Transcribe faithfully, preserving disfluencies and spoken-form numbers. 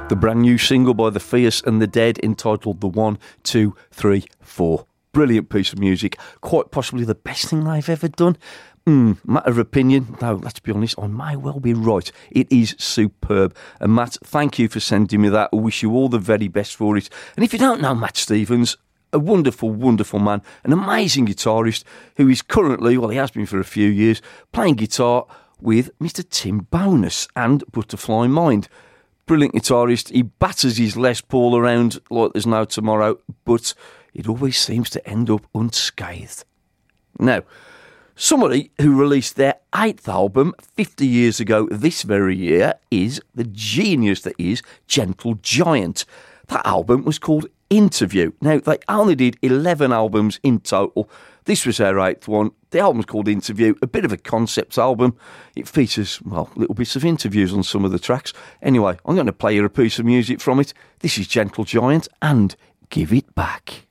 The brand new single by The Fierce and The Dead entitled The One, Two, Three, Four. Brilliant piece of music. Quite possibly the best thing they've ever done. Mm, matter of opinion, no, let's be honest, I may well be right. It is superb. And Matt, thank you for sending me that. I wish you all the very best for it. And if you don't know Matt Stevens, a wonderful, wonderful man, an amazing guitarist who is currently, well, he has been for a few years, playing guitar with Mister Tim Bonus and Butterfly Mind. Brilliant guitarist. He batters his Les Paul around like there's no tomorrow, but it always seems to end up unscathed. Now, somebody who released their eighth album fifty years ago this very year is the genius that is Gentle Giant. That album was called Interview. Now, they only did eleven albums in total. This was their eighth one. The album's called Interview, a bit of a concept album. It features, well, little bits of interviews on some of the tracks. Anyway, I'm going to play you a piece of music from it. This is Gentle Giant and Give It Back.